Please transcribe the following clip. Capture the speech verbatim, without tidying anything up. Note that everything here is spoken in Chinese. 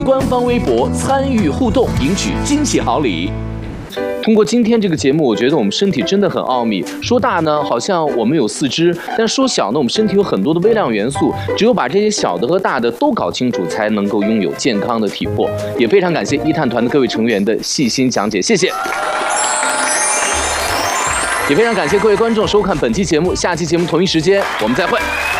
官方微博参与互动，赢取惊喜好礼。通过今天这个节目，我觉得我们身体真的很奥秘。说大呢，好像我们有四肢；但说小呢，我们身体有很多的微量元素。只有把这些小的和大的都搞清楚，才能够拥有健康的体魄。也非常感谢一探团的各位成员的细心讲解，谢谢。也非常感谢各位观众收看本期节目，下期节目同一时间我们再会。